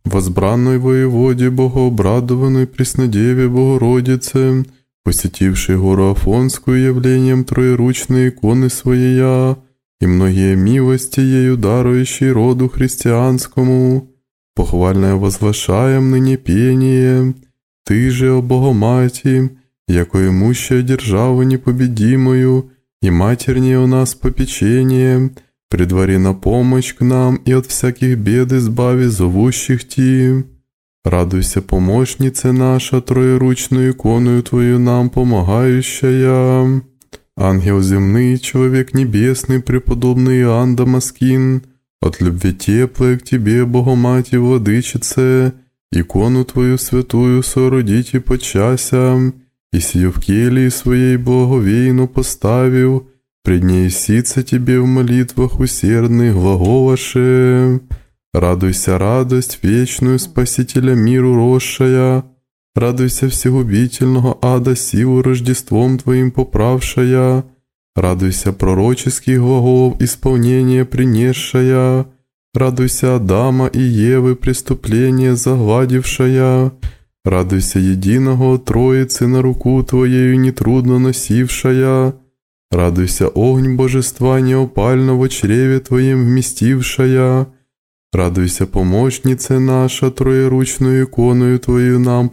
возбранной воеводе богообрадованной Преснодеве Богородице, посетившей гору Афонскую явлением троеручной иконы своей, и многие милости ею дарующей роду христианскому, похвальное возглашаем ныне пение. Ты же, о Богомати, яко имущая державу непобедимую, и матернее у нас попечение, предвари на помощь к нам и от всяких бед избави зовущих Ти. Радуйся, помощнице наша, троеручную иконою Твою нам помогающая. Ангел земный, человек небесный, преподобный Иоанн Дамаскин, от любви теплой к Тебе, Богомати, Владычице, икону Твою святую соорудите подчася, и сию в келии своей благовейно поставил, пред ней сица Тебе в молитвах усердных глаголаше. Радуйся, радость вечную Спасителя миру росшая, радуйся всегубительного ада силу Рождеством Твоим поправшая, радуйся пророческих глаголов исполнение принесшая, радуйся Адама и Евы преступление загладившая, радуйся единого Троицы на руку Твоею нетрудно носившая, радуйся огонь божества неопального в чреве Твоем вместившая, радуйся, помощнице наша, троеручную иконою Твою нам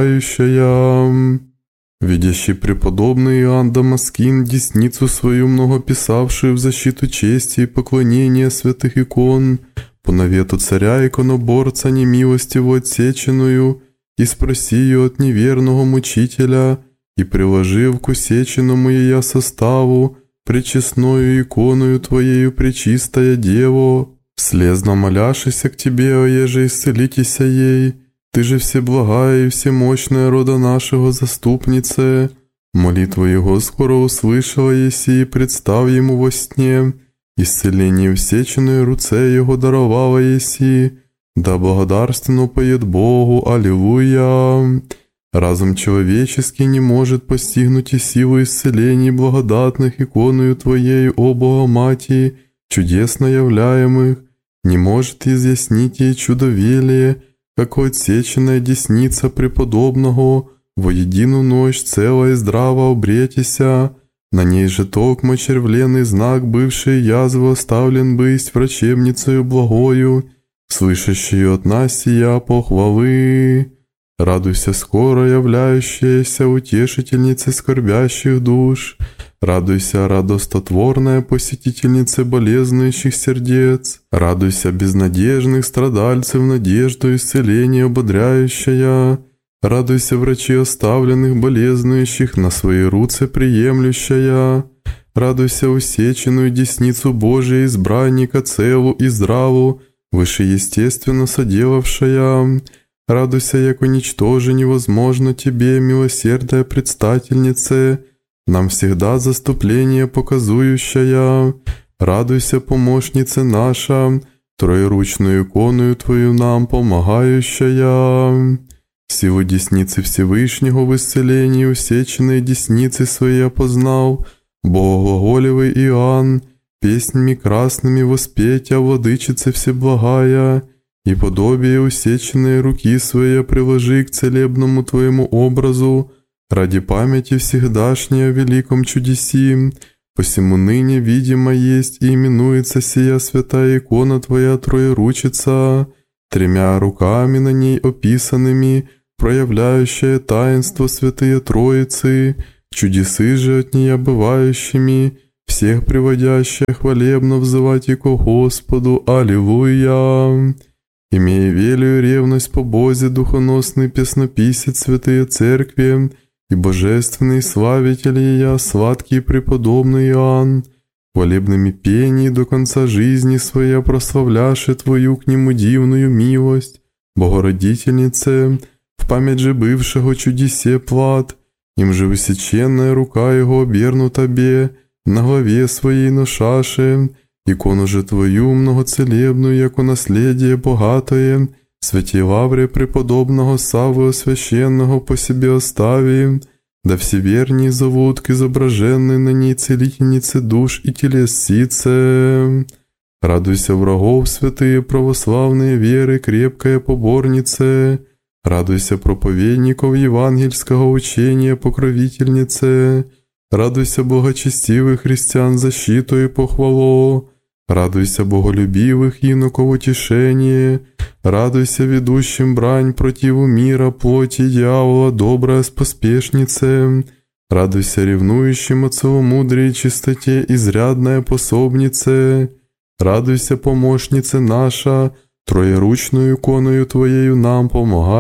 помогающая. Видящий преподобный Иоанн Дамаскин, десницу свою многописавший в защиту чести и поклонения святых икон, по навету царя иконоборца немилостиво отсеченную, и спроси ее от неверного мучителя, и приложив к усеченному ея составу, пречестною иконою Твоею пречистая Дево, слезно моляшися к Тебе, о еже исцелитеся ей, Ты же всеблагая и всемощная рода нашего заступнице, молитву Его скоро услышала еси, и представ Ему во сне, исцеление всеченной руце Его даровала еси, да благодарственно поет Богу, аллилуйя. Разум человеческий не может постигнуть и силу исцелений благодатных иконою Твоею, о Богомати, чудесно являемых, не может изъяснить ей чудовелие, как отсеченная десница преподобного, во едину ночь целая и здраво обретися, на ней же токмо червленный знак бывшей язвы оставлен бысть врачебницею благою, слышащую от нас сия похвалы. Радуйся, скоро являющаяся утешительнице скорбящих душ, радуйся, радостотворная посетительница болезнующих сердец, радуйся, безнадежных страдальцев надежду исцеления ободряющая, радуйся, врачи оставленных болезнующих на свои руцы приемлющая, радуйся, усеченную десницу Божия избранника целу и здраву, вышеестественно соделавшая, радуйся, яко ничтоже невозможно Тебе, милосердная предстательнице, нам всегда заступление показующая, радуйся, помощнице наша, троеручную иконою Твою нам помогающая. Силу десницы Всевышнего в исцелении усеченной десницы своей опознал, Богоглаголевый Иоанн, песнями красными воспетя владычице всеблагая, и подобие усеченной руки своей приложи к целебному Твоему образу, ради памяти всегдашней о великом чудеси, посему ныне видимо есть и именуется сия святая икона Твоя Троеручица, тремя руками на ней описанными, проявляющая таинство святые Троицы, чудесы же от нее бывающими, всех приводящая хвалебно взывать и ко Господу, аллилуйя. Имея велию ревность по Бозе, духоносный песнописец святые церкви, и божественный славитель ея, сладкий преподобный Иоанн, хвалебными пений до конца жизни своей прославляши Твою к нему дивную милость, Богородительнице, в память же бывшего чудесе плат, им же высеченная рука Его оберну Тебе, на главе своей ношаши, икону же Твою многоцелебную, яко наследие богатое, святі лавре преподобного Саввы священного по себе остави, да все верни зовут к изображенной на ней целительнице душ и телес сице. Радуйся, врагов, святые православные веры, крепкая поборнице. Радуйся, проповедников евангельского учения, покровительнице. Радуйся, благочестивых христиан, защиту и похвалу. Радуйся, боголюбивых иноков, утешение. Радуйся, ведущим брань противу мира, плоти дьявола, добрая споспешнице. Радуйся, ревнующим от целомудрия и чистоте, изрядная пособнице. Радуйся, помощнице наша, троеручную иконою Твоею нам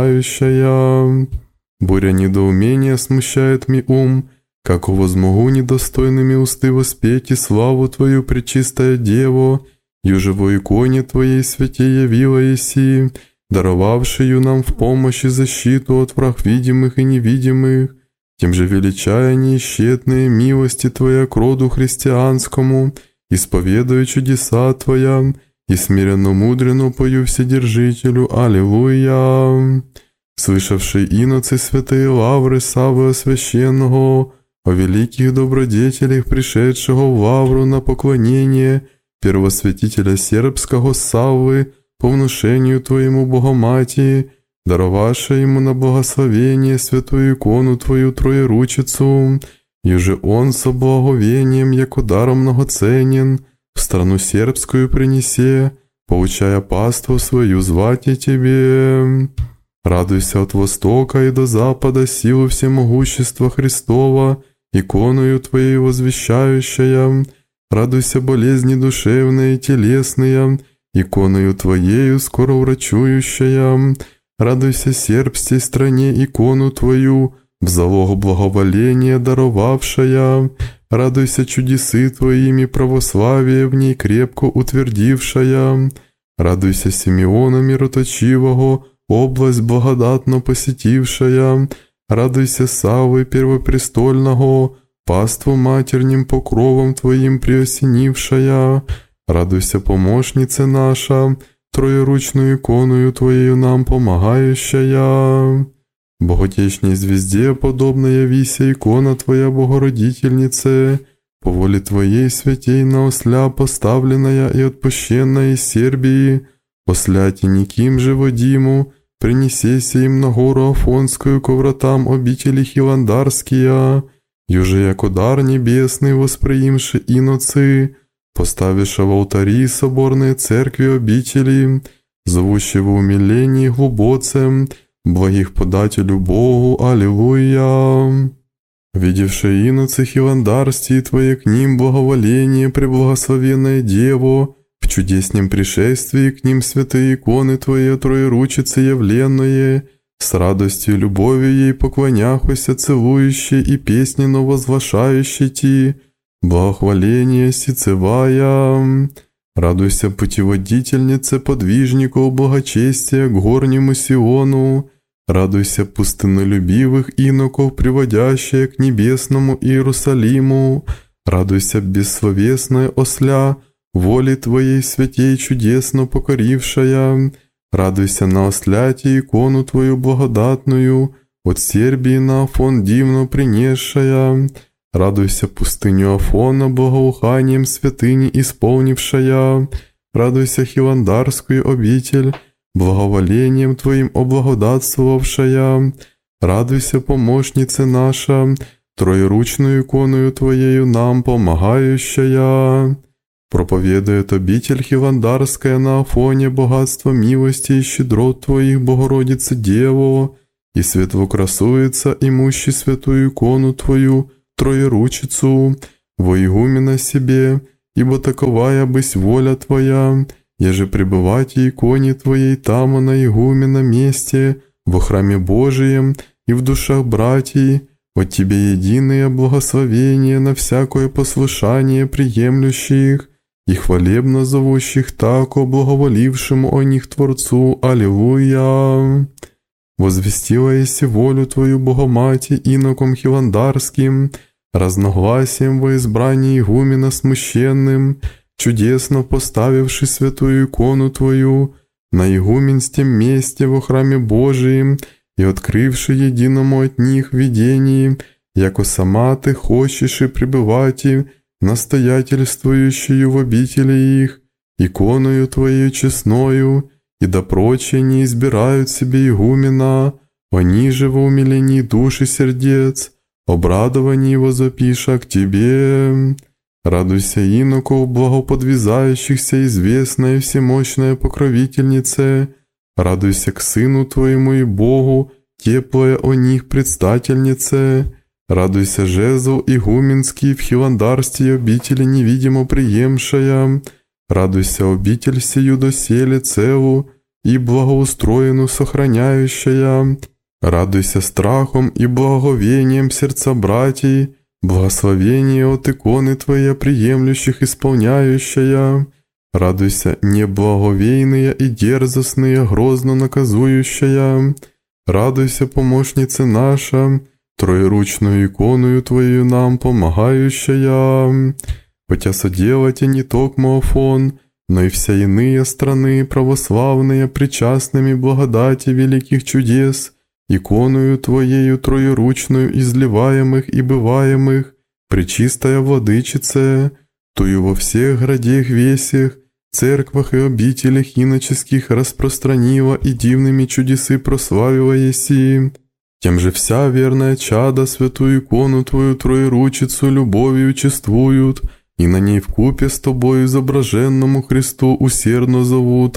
помогающая. Буря недоумения смущает ми ум, как возмогу недостойными усты воспеть и славу Твою, пречистая Дево, юже во иконе Твоей святе явила еси, даровавшую нам в помощь и защиту от враг видимых и невидимых, тем же величая неисчетные милости Твоя к роду христианскому, исповедуя чудеса Твоя, и смиренно мудренно пою Вседержителю, Аллилуйя. Слышавший иноцы святые лавры Саввы Освященного, о великих добродетелях, пришедшего в лавру на поклонение первосвятителя сербского Саввы, по внушению Твоему Богоматии, даровавши ему на благословение святую икону Твою Троеручицу, еже он со благовением, яко даром многоценен, в страну сербскую принесе, получая паству свою звати Тебе. Радуйся от востока и до запада силу всемогущества Христова, иконою Твоей возвещающая. Радуйся болезни душевные и телесные, иконою Твоею скоро врачующая. Радуйся сербской стране, икону Твою, в залог благоволения даровавшая. Радуйся чудесы Твоими, православие в ней крепко утвердившая. Радуйся Симеона мироточивого, область благодатно посетившая. Радуйся Саввы первопрестольного, паству матерним покровом Твоим приосенившая. Радуйся, помощница наша, троеручную иконою Твоею нам помогающая. Боготечней звезде подобная вися икона Твоя, Богородительнице, по воле Твоей святей на осля поставленная и отпущенная из Сербии, посляти никим же водиму, принесеся им на гору Афонскую ко вратам обители Хиландарские, юже яко дар небесный восприимши иноцы, поставивши в алтари соборные церкви обители, зовущего умилении глубоцем, благих подателю Богу, Аллилуйя. Видевши иноцы Хиландарстии Твое к ним благоволение, преблагословенное Дево, в чудеснем пришествии к ним святые иконы Твои Троеручицы явленные, с радостью и любовью ей поклоняхуся, целующие и песненно возвышающие Ти, благохваление сицевая. Радуйся, путеводительнице подвижников благочестия к горнему Сиону, радуйся, пустыннолюбивых иноков, приводящая к небесному Иерусалиму, радуйся, бессловесная осля, воли Твоей святей чудесно покорившая, радуйся на осляте икону Твою благодатную, от Сербии на Афон дивно принесшая, радуйся, пустыню Афона благоуханием святыни исполнившая, радуйся, Хиландарскую обитель, благоволением Твоим облагодатствовавшая, радуйся, помощнице наша, троеручную иконою Твоею нам помогающая. Проповедует обитель Хиландарская на Афоне богатство милости и щедрот Твоих, Богородице Дево, и светло красуется, имущий святую икону Твою, Троеручицу, во игумена себе, ибо таковая бысь воля Твоя, еже пребывать и иконе Твоей там на игумена месте, во храме Божием и в душах братьев, от Тебе единое благословение на всякое послушание приемлющих, и хвалебно зовущих тако благоволившему о них Творцу. Аллилуйя! Возвестила еси волю Твою, Богомати, иноком Хиландарским, разногласием во избрании игумена смущенным, чудесно поставивши святую икону Твою на игуменстем месте во храме Божием и открывши единому от них видение, яко сама Ты хочешь и пребывать настоятельствующую в обители их, иконою Твоею честною, и да прочие не избирают себе игумена, они же во умилении душ и сердец, обрадовании возопиша к Тебе. Радуйся, иноков, благоподвязающихся, известная и всемощная покровительнице, радуйся к Сыну Твоему и Богу, теплая о них предстательнице, радуйся, жезл игуменский в хиландарстве обители невидимо приемшая, радуйся, обитель сию доселе целу и благоустроенную сохраняющая, радуйся страхом и благовением сердца братьей, благословение от иконы Твоя приемлющих исполняющая, радуйся, неблаговейные и дерзостные, грозно наказующая, радуйся, помощница наша, троеручную иконою Твою нам помогающая, хотя соделайте не только Афон, но и вся иные страны православные, причастными благодати великих чудес, иконою Твоею троеручную изливаемых и бываемых, пречистая Владычице, Тую во всех градех весях, церквах и обителях иноческих распространила и дивными чудесы прославила еси. Тем же вся верная чада святую икону Твою троеручицу любовью чествуют, и на ней вкупе с Тобою изображенному Христу усердно зовут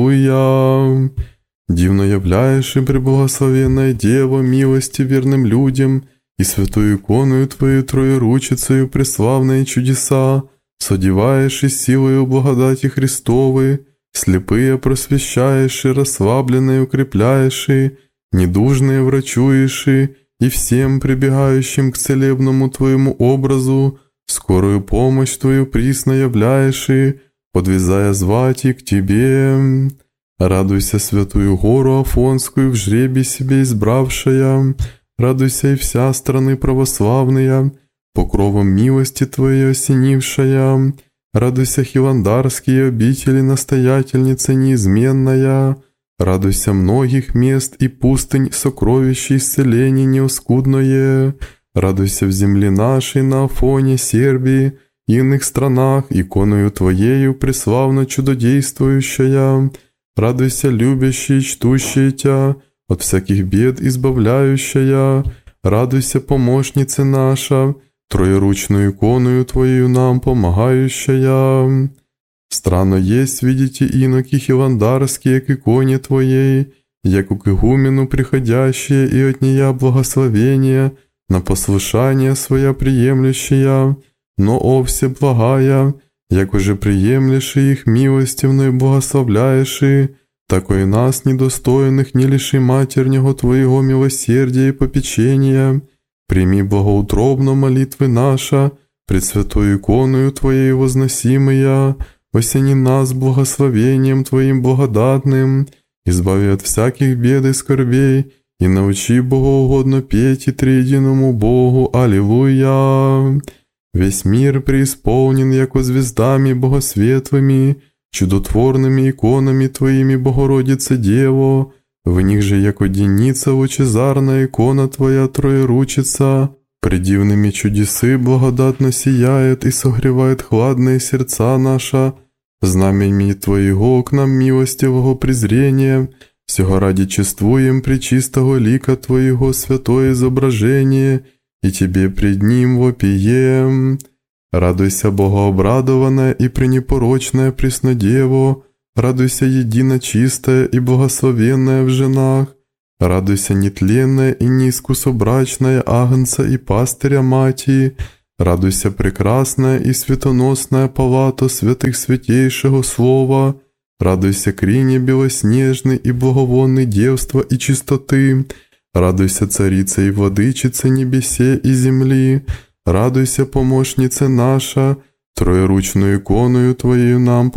Аллилуйя. Дивно являешь и преблагословенная Дева милости верным людям, и святую иконою Твою троеручицею преславные чудеса, содеваешь и силою благодати Христовой, слепые просвещаешь и расслабленные укрепляешь и недужные врачуешь и всем прибегающим к целебному Твоему образу скорую помощь Твою присно являешь и, подвязая звать и к Тебе. Радуйся, святую гору Афонскую в жребий себе избравшая, радуйся и вся страны православная, покровом милости Твоей осенившая, радуйся, хиландарские обители настоятельница неизменная, радуйся многих мест и пустынь сокровищ исцеления неоскудное, радуйся в земле нашей на Афоне, Сербии, и иных странах, иконою Твоею преславно чудодействующая, радуйся, любящий и чтущий Тя, от всяких бед избавляющая, радуйся, помощница наша, троеручную иконою Твою нам помогающая. Странно есть, видите, иноки хиландарские к иконе Твоей, яко к игумену приходящие и от нея благословения, на послушание своя приемлющая, но о всеблагая, як уже приемлешь их милостивно и благословляешь, тако и нас, недостойных, не лиши матернего Твоего милосердия и попечения, прими благоутробно молитвы наша, пред святою иконою Твоей возносимая, осени нас благословением Твоим благодатным, избави от всяких бед и скорбей, и научи богоугодно петь и триединому Богу. Аллилуйя! Весь мир преисполнен, яко звездами богосветлыми, чудотворными иконами Твоими, Богородице Дево, в них же, яко деница лучезарная икона Твоя троеручица, предивными чудесы благодатно сияет и согревает хладные сердца наша, знаменами Твоего к нам милостивого презрения, всего ради чествуем пречистого лика Твоего святое изображение, и Тебе пред Ним вопием. Радуйся, богообрадованная и пренепорочная Преснодево, радуйся, едино чистая и благословенная в женах, радуйся, нетленная и неискусобрачная Агнца и Пастыря Мати, радуйся, прекрасная и светоносная палата святых святейшего Слова, радуйся, крине белоснежный и благовонный девства и чистоты, радуйся, царица и владычица небесе и земли, радуйся, помощница наша, троеручную иконою Твоею нам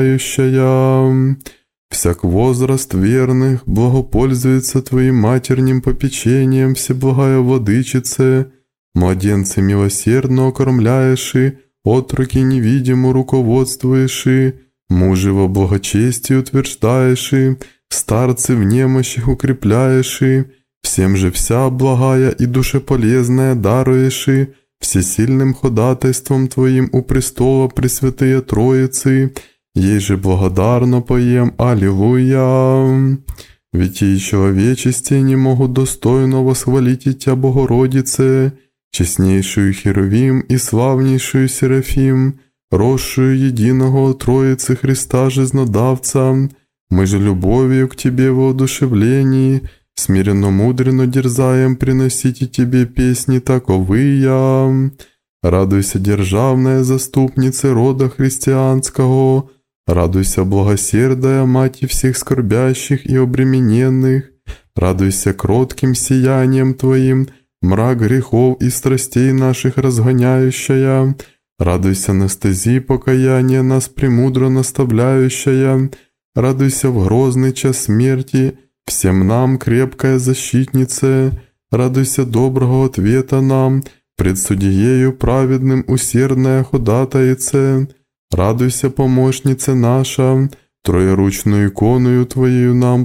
помогающая. Всяк возраст верных благопользуется Твоим матерним попечением, всеблагая владычице, младенцы милосердно окормляешь, отроки невидимо руководствуешь, мужи во благочестии утверждаешь, старцы в немощах укрепляешь, всем же вся благая и душеполезная даруешь, всесильным ходатайством Твоим у престола Пресвятые Троицы, ей же благодарно поем, аллилуйя. Ведь и человечести не могут достойно восхвалить Тебя, Богородице, честнейшую Херувим и славнейшую Серафим, росшую единого Троицы Христа Жизнодавца. Мы же любовью к Тебе в воодушевлении, смиренно-мудренно дерзаем приносить и Тебе песни таковыя. Радуйся, державная заступница рода христианского, радуйся, благосердая Мать всех скорбящих и обремененных, радуйся кротким сиянием Твоим, мрак грехов и страстей наших разгоняющая, радуйся, анестезии покаяния нас премудро наставляющая, радуйся в грозный час смерти, всем нам крепкая защитница, радуйся доброго ответа нам, пред судьею праведным усердная ходатайце, радуйся, помощница наша, троеручную иконою Твоею нам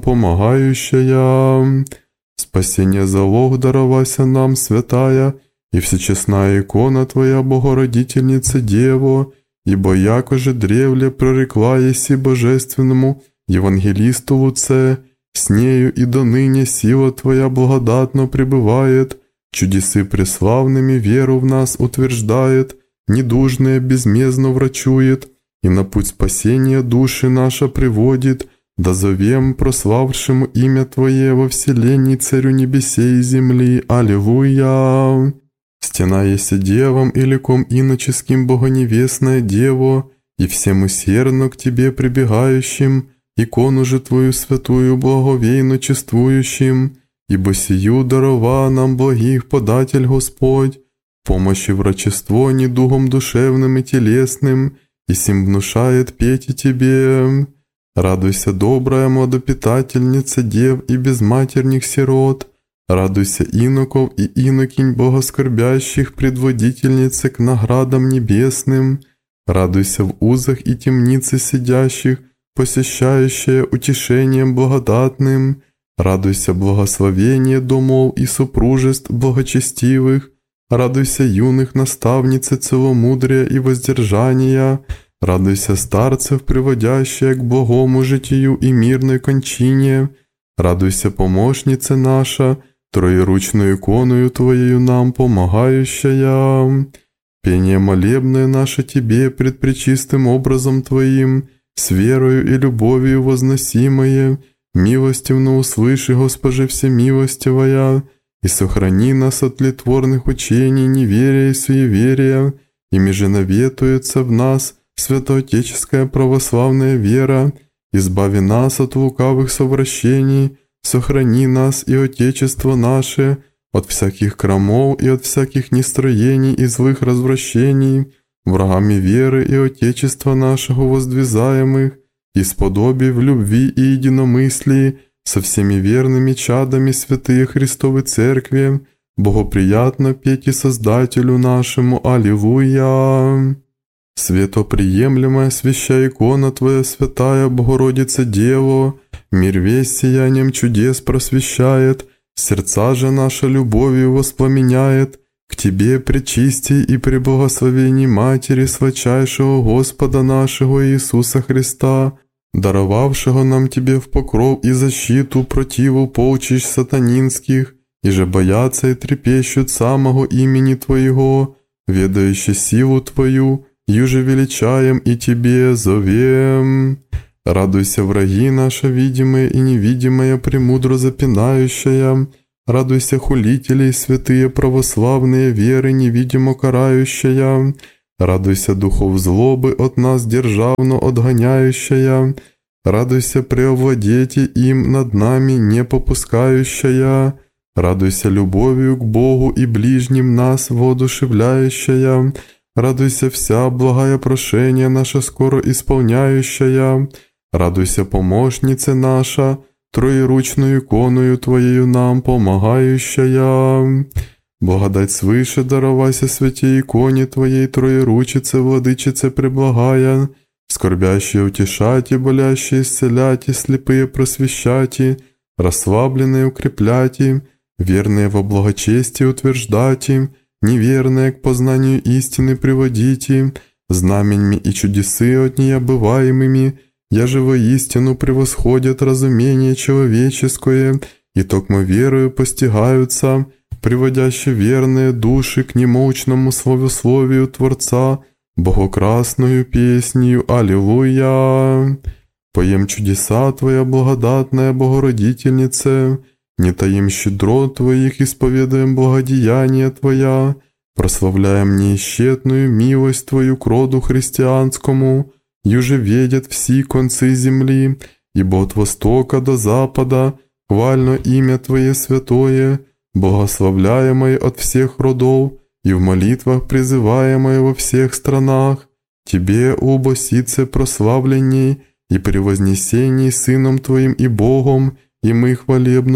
помогающая. Спасение залог даровася нам, святая, и всечестная икона Твоя, Богородительница Дево, ибо якоже древле прорекла еси божественному евангелисту Луце, с нею и до ныне сила Твоя благодатно пребывает, чудесы преславными веру в нас утверждает, недужное безмездно врачует, и на путь спасения души наша приводит, да зовем прославшему имя Твое во вселенной Царю небесей и земли. Аллилуйя! Стена еси девам и ликом иноческим богоневестная Дево, и всем усердно к Тебе прибегающим, икону же Твою святую благовейно чествующим, ибо сию дарова нам благих податель Господь, помощи врачество недугом душевным и телесным, и сим внушает петь и Тебе. Радуйся, добрая младопитательница дев и безматерних сирот, радуйся иноков и инокинь богоскорбящих предводительницы к наградам небесным, радуйся в узах и темнице сидящих, посещающая утешением благодатным, радуйся благословение домов и супружеств благочестивых, радуйся юных наставницы целомудрия и воздержания, радуйся старцев, приводящая к благому житию и мирной кончине, радуйся, помощница наша, троеручную иконою Твоею нам помогающая. Пение молебное наше Тебе пред пречистым образом Твоим, с верою и любовью возносимое, милостивно услыши, Госпоже всемилостивая, и сохрани нас от тлетворных учений, неверия и суеверия, ими же наветуется в нас святоотеческая православная вера, избави нас от лукавых совращений, сохрани нас и Отечество наше от всяких крамов и от всяких нестроений и злых развращений, врагами веры и Отечества нашего воздвизаемых, исподоби в любви и единомыслии со всеми верными чадами святые Христовы Церкви, богоприятно петь и Создателю нашему. Аллилуйя! Светоприемлемая свящая икона Твоя, святая Богородица Дево, мир весь сиянием чудес просвещает, сердца же наша любовью воспламеняет, к Тебе, пречисти и преблагословении Матери Святейшего Господа нашего Иисуса Христа, даровавшего нам Тебе в покров и защиту противу полчищ сатанинских, и же боятся и трепещут самого имени Твоего, ведающие силу Твою, юже величаем и Тебе зовем. Радуйся, враги наши, видимые и невидимые, премудро запинающая, радуйся, хулители святые православные веры невидимо карающая, радуйся, духов злобы от нас державно отгоняющая, радуйся, преовладете им над нами не попускающая, радуйся, любовью к Богу и ближним нас воодушевляющая, радуйся, вся благая прошение наше скоро исполняющая, радуйся, помощница наша, троеручную иконою Твоею нам помогающая. Благодать свыше даровайся святей иконе Твоей троеручице, владычице преблагая, скорбящие утешати, болящие исцеляти, слепые просвещати, расслабленные укрепляти, верные во благочестии утверждати, неверные к познанию истины приводите, знаменьми и чудесы от необываемыми, яже воистину превосходят разумение человеческое, и токмо верою постигаются, приводяще верные души к немощному славословию Творца, богокрасною песнью «Аллилуйя». Поем чудеса Твоя, благодатная Богородительнице, не таим щедрот Твоих, исповедаем благодеяния Твоя, прославляем неисчетную милость Твою к роду христианскому, юже видят все концы земли, ибо от востока до запада хвально имя Твое святое, благословляемое от всех родов и в молитвах призываемое во всех странах. Тебе, убо сице прославленней и превознесении Сыном Твоим и Богом, и мы хвалебно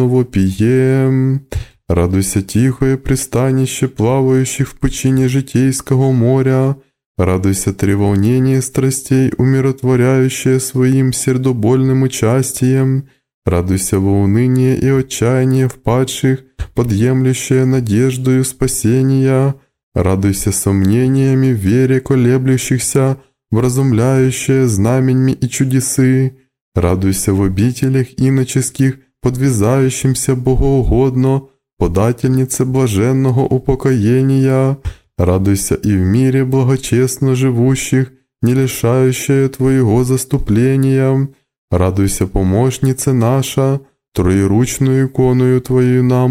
вопием. Радуйся, тихое пристанище плавающих в пучине житейского моря, радуйся, треволнение страстей, умиротворяющее своим сердобольным участием, радуйся во уныние и отчаяние впадших, подъемлющее надеждою спасения, радуйся сомнениями в вере колеблющихся, вразумляющее знаменьми и чудесы, радуйся в обителях иноческих, подвязающимся богоугодно, подательнице блаженного упокоения, радуйся и в мире благочестно живущих, не лишающая Твоего заступления, радуйся, помощница наша, троеручную иконою Твою нам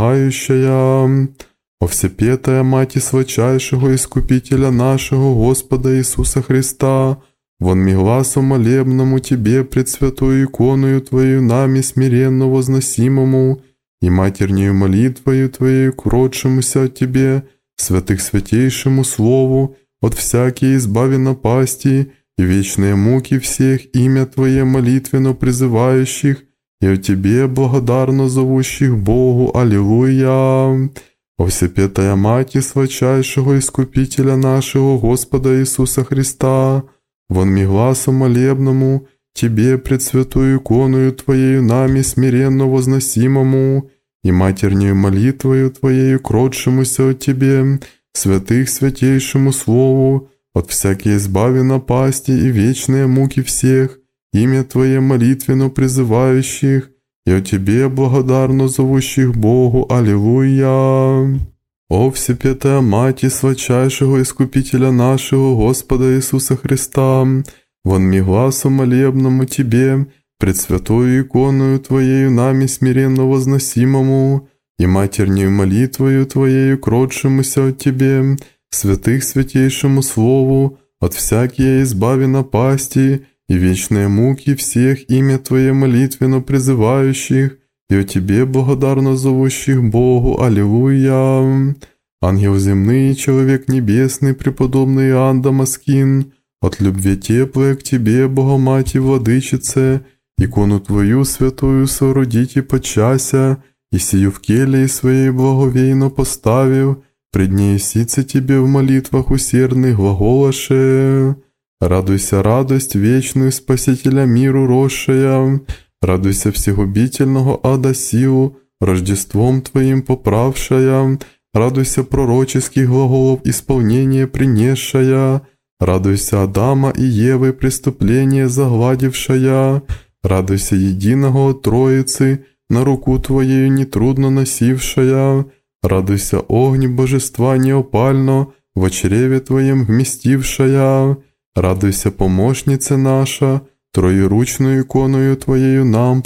помогающая, о всепетая Мати святчайшего Искупителя нашего Господа Иисуса Христа, вон ми гласом молебному Тебе пред святою иконою Твою нами смиренно возносимому, и матернею молитвою Твоею кротшемуся от Тебе, святых святейшему Слову, от всякие избави напасти, и вечные муки всех имя Твое молитвенно призывающих, и о Тебе благодарно зовущих Богу. Аллилуйя! О всепетая Мати святчайшего Искупителя нашего Господа Иисуса Христа, вон ми гласом молебному Тебе пред святую иконою Твоею нами смиренно возносимому, и матернею молитвою Твоею кротшемуся от Тебе, святых святейшему Слову, от всякой избави напасти и вечные муки всех, имя Твое молитвенно призывающих, и о Тебе благодарно зовущих Богу. Аллилуйя! О всепетая Мати святчайшего Искупителя нашего Господа Иисуса Христа, вон ми гласом молебному Тебе, пред святою иконою Твоею нами смиренно возносимому, и матернею молитвою Твоею кротшемуся от Тебе, святых святейшему Слову, от всякие избави напасти и вечные муки всех имя Твое молитвенно призывающих, и о Тебе благодарно зовущих Богу. Аллилуйя! Ангел земный, человек небесный, преподобный Иоанн Дамаскин, от любви теплой к Тебе, Богомати Владычице, икону Твою святую соорудите подчася, и сию в келии своей благовейно поставив, пред ней сице Тебе в молитвах усердных глаголаше. Радуйся, радость вечную Спасителя миру росшая, радуйся всегубительного ада силу, Рождеством Твоим поправшая, радуйся пророческих глаголов исполнение принесшая, радуйся Адама и Евы преступление загладившая, радуйся единого от Троицы, на руку Твоею нетрудно носившая, радуйся огни божества неопально, в чреве Твоем вместившая, радуйся, помощница наша, троеручную иконою Твоею нам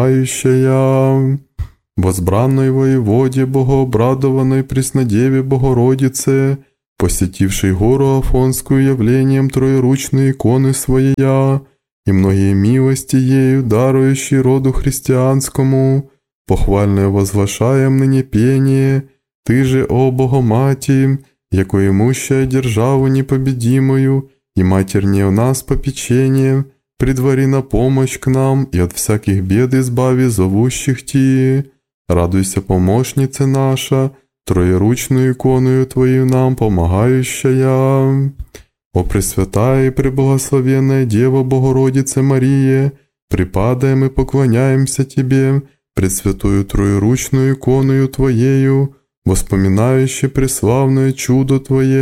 помогающая, возбранной воеводе богообрадованной Преснодеве Богородице, посетившей гору Афонскую явлением троеручной иконы Своея, и многие милости ею дарующей роду христианскому, похвальное возвышаем ныне пение, Ты же, о Богомати, яко имущая державу непобедимую, и матернее у нас попечение, предвари на помощь к нам, и от всяких бед избави зовущих Ти. Радуйся, помощница наша, троеручную иконою Твою нам помогающая. О Пресвятая и Преблагословенная Дева Богородице Мария, припадаем и поклоняемся Тебе, пред святую троеручную иконою Твоею, воспоминающей преславное чудо Твое,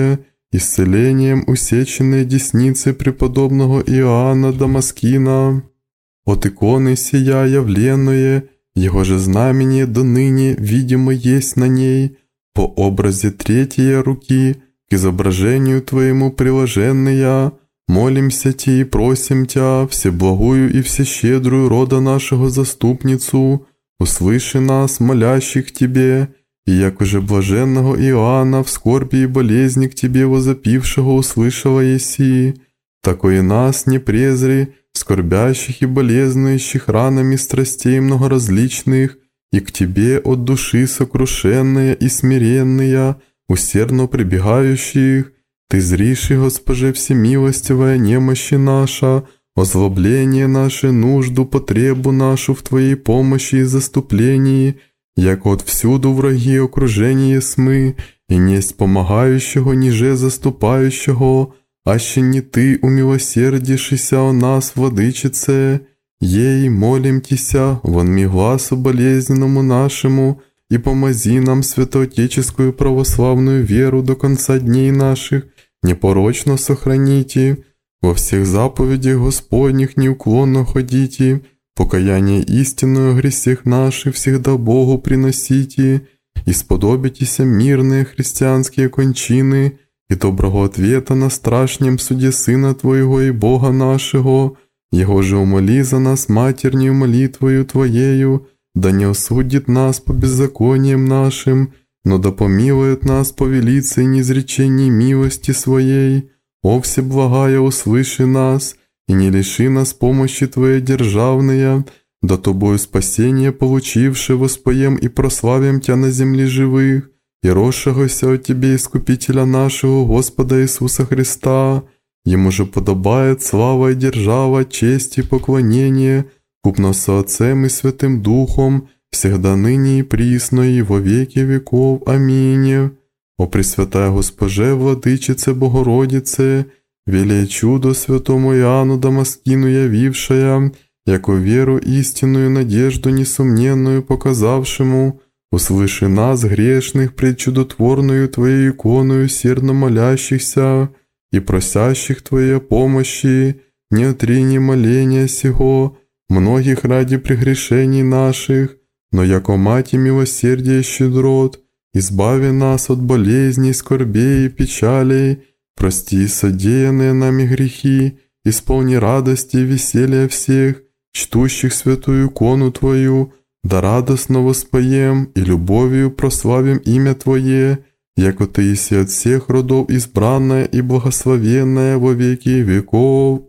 исцелением усеченной десницы преподобного Иоанна Дамаскина. От иконы сия явленное, его же знамение до ныне видимо есть на ней, по образе третьей руки, к изображению Твоему приложенная, молимся Ти и просим Тя, всеблагую и всещедрую рода нашего заступницу, услыши нас, молящих Тебе, и як уже блаженного Иоанна в скорби и болезни к Тебе возопившего услышала еси, тако и нас не презри, скорбящих и болезнующих ранами страстей многоразличных, и к Тебе от души сокрушенные и смиренные, усердно прибегающих, Ты зришь, Госпоже всемилостивая немощи наша, озлобление наше, нужду, потребу нашу в Твоей помощи и заступлении, як от всюду враги окружение смы, и несть помогающего, ниже заступающего, аще не Ты умилосердишися о нас, владычице, ей молим Тися, вонми глазу болезненному нашему, и помози нам святоотеческую православную веру до конца дней наших, непорочно сохраните, во всех заповедях Господних неуклонно ходите, покаяние истинное о гресех наших всегда Богу приносите, и сподобитеся мирные христианские кончины, и доброго ответа на страшнем суде Сына Твоего и Бога нашего, Его же умоли за нас матернею молитвою Твоею, да не осудит нас по беззакониям нашим, но да помилует нас по велице и низречении милости Своей. О всеблагая, услыши нас, и не лиши нас помощи Твоей державная, да Тобою спасение получивши воспоем и прославим Тя на земле живых, и росшегося от Тебе Искупителя нашего Господа Иисуса Христа. Ему же подобает слава и держава, честь и поклонение, купно со Отцем и Святым Духом, всегда ныне и присно и во веки веков. Аминь. О Пресвятая Госпоже, Владычице Богородице, велее чудо святому Иоанну Дамаскину явившая, яко веру истинную надежду несомненную показавшему, услыши нас, грешных, пред чудотворную Твоей иконою сердно молящихся и просящих Твоей помощи, не отрини моления сего, многих ради прегрешений наших, но яко Мати милосердия щедрот, избави нас от болезней, скорбей и печалей, прости содеянные нами грехи, исполни радости и веселья всех, чтущих святую икону Твою, да радостно воспоем и любовью прославим имя Твое, яко Ты еси от всех родов избранная и благословенная во веки веков.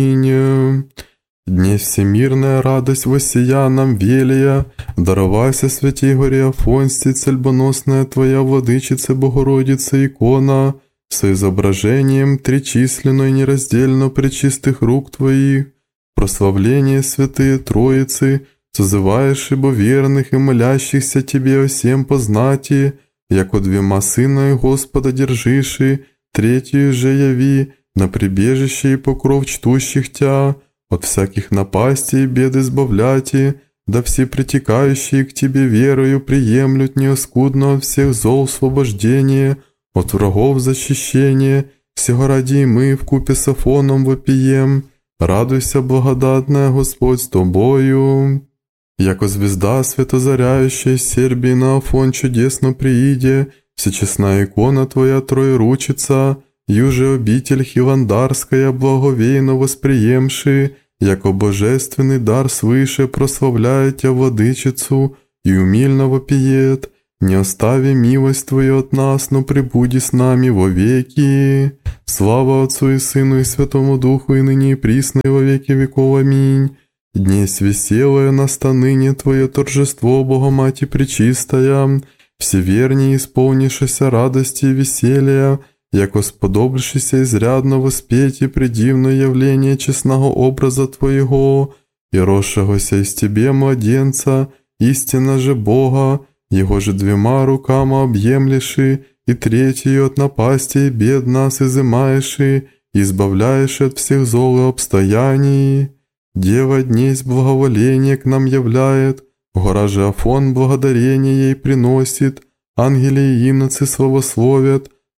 Аминь. Дне всемирная радость воссия нам велия, даровайся святей горе Афонсти, цельбоносная Твоя Владычица Богородица икона, с изображением тречисленно и нераздельно пречистых рук Твоих, прославление святые Троицы, созываешь ибо верных и молящихся Тебе о всем познати, яко двема Сына и Господа держиши, третью же яви, на прибежище и покров чтущих Тя, от всяких напастей и бед избавляти, да все притекающие к Тебе верою приемлют неоскудно от всех зол освобождение, от врагов защищение, всего ради и мы вкупе с Афоном вопием. Радуйся, благодатная Господь с Тобою. Яко звезда светозаряющая из Сербии на Афон чудесно прииде, всечестная икона Твоя Троеручица, юже обитель Хиландарская благовейно восприемши, яко божественный дар свыше прославляет Тя Владычицу и умильно вопиет, не остави милость Твою от нас, но пребуди с нами во веки. Слава Отцу и Сыну и Святому Духу, и ныне и присно, и во веки веков. Аминь. Днесь веселое наста ныне Твое торжество, Богомати Пречистая, всевернее исполнившися радости и веселья, яко сподобившися изрядно воспеть и предивное явление честного образа Твоего, и росшегося из Тебе младенца, истинно же Бога, Его же двема рукама объемлеши, и третью от напасти и бед нас изымаеши, и избавляешь от всех зол и обстояний. Дева днесь благоволение к нам являет, гора же Афон благодарение ей приносит, ангели и иноцы славословят,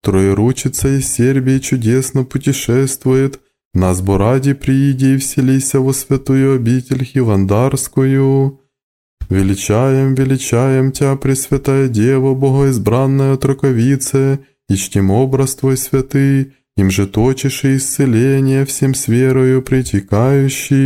Троеручица из Сербии чудесно путешествует, нас бо ради прииди и вселися во святую обитель Хивандарскую. Величаем, величаем Тя, Пресвятая Дева, Богоизбранная Троковице, и чтим образ Твой святый, им же точишь и исцеление всем с верою притекающий.